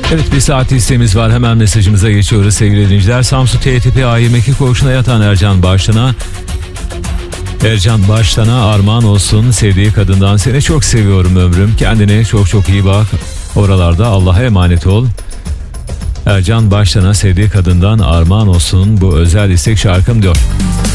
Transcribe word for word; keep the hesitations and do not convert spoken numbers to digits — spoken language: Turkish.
Evet, bir saat listemiz var. Hemen mesajımıza geçiyoruz sevgili dinleyiciler. Samsun T T P A yirmi iki koğuşuna yatan Ercan Baştan'a Ercan Baştan'a armağan olsun sevdiği kadından. Seni çok seviyorum ömrüm. Kendine çok çok iyi bak. Oralarda Allah'a emanet ol. Ercan Baştan'a sevdiği kadından armağan olsun bu özel istek şarkım diyor.